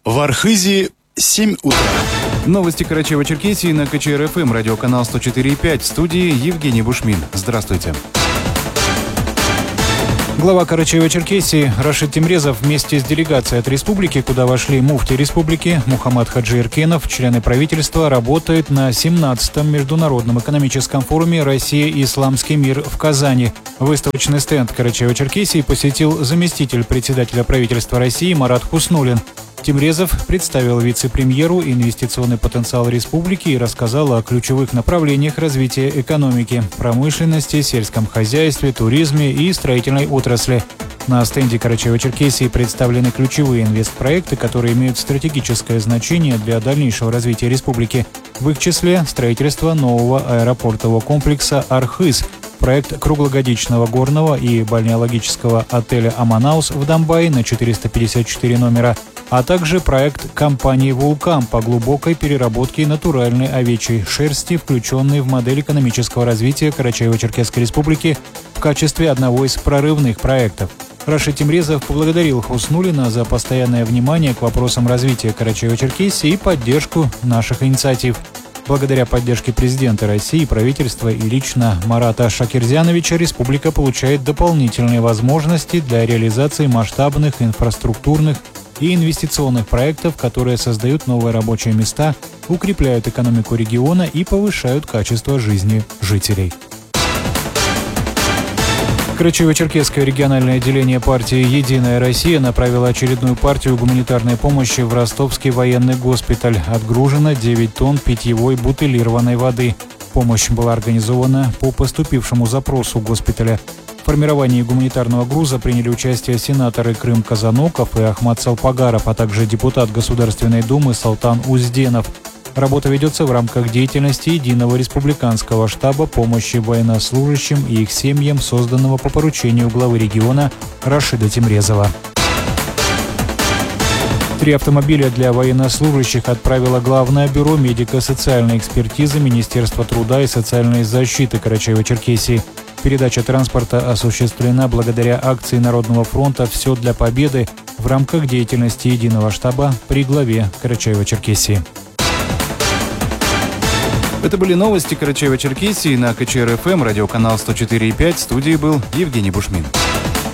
В Архизе 7 утра. Новости Карачаево-Черкесии на КЧР-ФМ, радиоканал 104,5. В студии Евгений Бушмин. Здравствуйте. Глава Карачаево-Черкесии Рашид Темрезов вместе с делегацией от республики, куда вошли муфти республики Мухаммад Хаджи Эркенов, члены правительства, работает на 17-м Международном экономическом форуме «Россия и исламский мир» в Казани. Выставочный стенд Карачаево-Черкесии посетил заместитель председателя правительства России Марат Хуснуллин. Темрезов представил вице-премьеру инвестиционный потенциал республики и рассказал о ключевых направлениях развития экономики, промышленности, сельском хозяйстве, туризме и строительной отрасли. На стенде Карачаево-Черкесии представлены ключевые инвестпроекты, которые имеют стратегическое значение для дальнейшего развития республики. В их числе строительство нового аэропортового комплекса «Архыз», проект круглогодичного горного и бальнеологического отеля «Аманаус» в Домбае на 454 номера, а также проект компании «Вулкан» по глубокой переработке натуральной овечьей шерсти, включенный в модель экономического развития Карачаево-Черкесской республики в качестве одного из прорывных проектов. Рашид Темрезов поблагодарил Хуснуллина за постоянное внимание к вопросам развития Карачаево-Черкесии и поддержку наших инициатив. Благодаря поддержке президента России, правительства и лично Марата Шакирзяновича республика получает дополнительные возможности для реализации масштабных инфраструктурных и инвестиционных проектов, которые создают новые рабочие места, укрепляют экономику региона и повышают качество жизни жителей. Карачаево-Черкесское региональное отделение партии «Единая Россия» направило очередную партию гуманитарной помощи в Ростовский военный госпиталь. Отгружено 9 тонн питьевой бутылированной воды. Помощь была организована по поступившему запросу госпиталя. В формировании гуманитарного груза приняли участие сенаторы Крым Казаноков и Ахмат Салпагаров, а также депутат Государственной Думы Салтан Узденов. Работа ведется в рамках деятельности Единого республиканского штаба помощи военнослужащим и их семьям, созданного по поручению главы региона Рашида Темрезова. 3 автомобиля для военнослужащих отправило Главное бюро медико-социальной экспертизы Министерства труда и социальной защиты Карачаево-Черкесии. Передача транспорта осуществлена благодаря акции Народного фронта «Все для победы» в рамках деятельности Единого штаба при главе Карачаево-Черкесии. Это были новости Карачаево-Черкесии на КЧР-ФМ, радиоканал 104,5. В студии был Евгений Бушмин.